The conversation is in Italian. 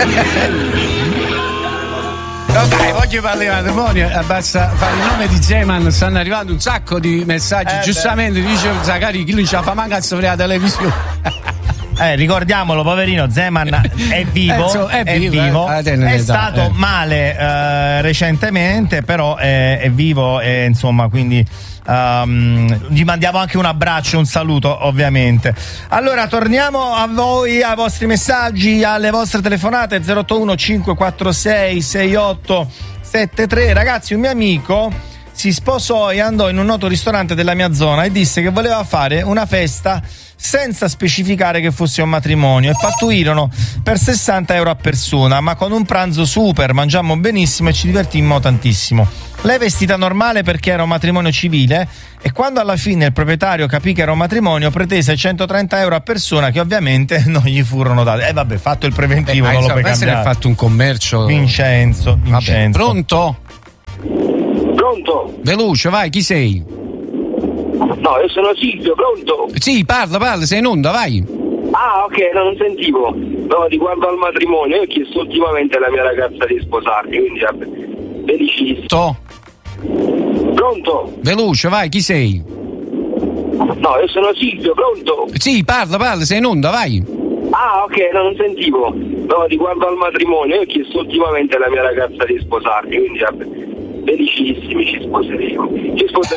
Dai, oggi parli di matrimonio, basta fare il nome di Zeman, stanno arrivando un sacco di messaggi, giustamente dice Zacari, chi non ce la fa manca a sopra la televisione. Ricordiamolo, poverino, Zeman è vivo, è vivo. È stato male recentemente, però è vivo e insomma, quindi gli mandiamo anche un abbraccio, un saluto ovviamente. Allora torniamo a voi, ai vostri messaggi, alle vostre telefonate 081 546 6873. Ragazzi, un mio amico si sposò e andò in un noto ristorante della mia zona e disse che voleva fare una festa senza specificare che fosse un matrimonio e pattuirono per 60 euro a persona, ma con un pranzo super, mangiammo benissimo e ci divertimmo tantissimo. Lei vestita normale perché era un matrimonio civile e quando alla fine il proprietario capì che era un matrimonio pretese 130 euro a persona che ovviamente non gli furono date. Vabbè, fatto il preventivo, non lo puoi cambiare. Ha fatto un commercio. Vincenzo. Vabbè, pronto? Pronto? Veloce, vai, chi sei? No, io sono Silvio, pronto? Sì, parla, sei in onda, vai. Ah, ok, non sentivo. No, riguardo al matrimonio, io ho chiesto ultimamente alla mia ragazza di sposarmi, quindi vabbè, felicissimo. Pronto? Veloce, vai, chi sei? No, io sono Silvio, pronto? Sì, parla, sei in onda, vai. Ah, ok, non sentivo. No, riguardo al matrimonio, io ho chiesto ultimamente alla mia ragazza di sposarmi, quindi vabbè, felicissimi, ci sposeremo.